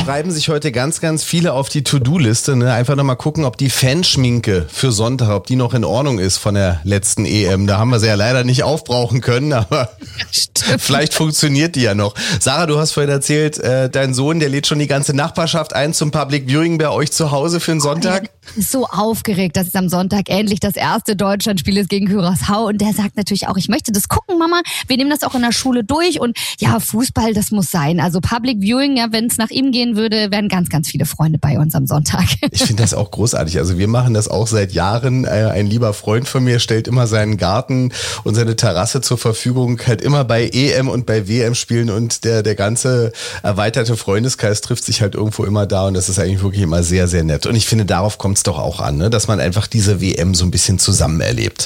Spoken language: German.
schreiben sich heute ganz, ganz viele auf die To-Do-Liste. Ne? Einfach nochmal gucken, ob die Fanschminke für Sonntag, ob die noch in Ordnung ist von der letzten EM. Da haben wir sie ja leider nicht aufbrauchen können, aber vielleicht funktioniert die ja noch. Sarah, du hast vorhin erzählt, dein Sohn, der lädt schon die ganze Nachbarschaft ein zum Public Viewing bei euch zu Hause für den Sonntag. Ist so aufgeregt, dass es am Sonntag endlich das erste Deutschlandspiel ist gegen Curaçao. Und der sagt natürlich auch, ich möchte das gucken, Mama. Wir nehmen das auch in der Schule durch. Und ja, Fußball, das muss sein. Also Public Viewing, ja, wenn es nach ihm gehen würde, wären ganz, ganz viele Freunde bei uns am Sonntag. Ich finde das auch großartig. Also wir machen das auch seit Jahren. Ein lieber Freund von mir stellt immer seinen Garten und seine Terrasse zur Verfügung, halt immer bei EM und bei WM spielen. Und der ganze erweiterte Freundeskreis trifft sich halt irgendwo immer da. Und das ist eigentlich wirklich immer sehr, sehr nett. Und ich finde, darauf kommt es doch auch an, ne? Dass man einfach diese WM so ein bisschen zusammen erlebt.